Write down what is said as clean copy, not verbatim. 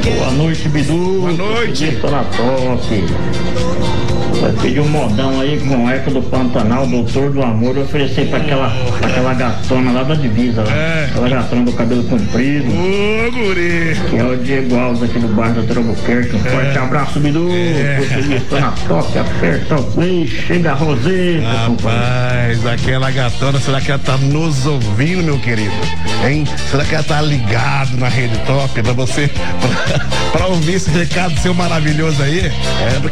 Boa noite, Bidu. Boa noite. Tô na top. Vai pedir um modão aí com o Eco do Pantanal, Doutor do Amor. Eu ofereci pra aquela gatona lá da divisa, lá. Aquela gatona do cabelo comprido. Ô, guri. Que é o Diego Alves aqui do bairro do Albuquerque. Um forte abraço, Bidu. Tô na top, aperta o play, chega a Roseta. Rapaz, aquela gatona, será que ela tá nos ouvindo, meu querido? Hein? Será que ela tá ligado na Rede Top pra você, pra ouvir esse recado seu maravilhoso aí? Porque